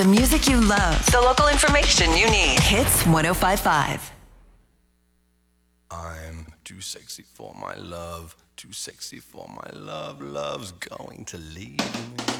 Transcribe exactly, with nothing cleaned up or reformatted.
The music you love. The local information you need. Hits one oh five point five. I'm too sexy for my love, too sexy for my love. Love's going to leave me.